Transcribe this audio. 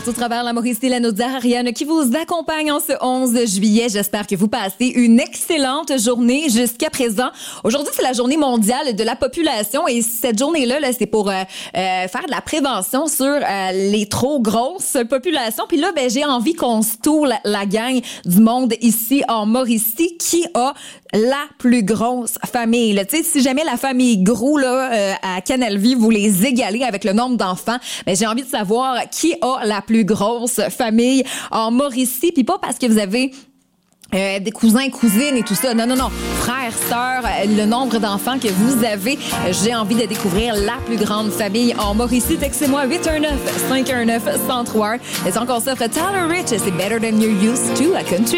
partout à travers la Mauricie, la Naudière, Ariane qui vous accompagne en ce 11 juillet. J'espère que vous passez une excellente journée jusqu'à présent. Aujourd'hui, c'est la journée mondiale de la population et cette journée-là, c'est pour faire de la prévention sur les trop grosses populations. Puis là, j'ai envie qu'on se tourne la gang du monde ici en Mauricie qui a la plus grosse famille. Tu sais, si jamais la famille Gros là à Canalvie, vous les égalez avec le nombre d'enfants, j'ai envie de savoir qui a la plus grosse famille en Mauricie. Puis pas parce que vous avez des cousins, cousines et tout ça. Non. Frères, sœurs, le nombre d'enfants que vous avez. J'ai envie de découvrir la plus grande famille en Mauricie. Textez-moi 819-519-1031. Et encore ça, Tyler Rich, c'est Better Than You're Used to à Country.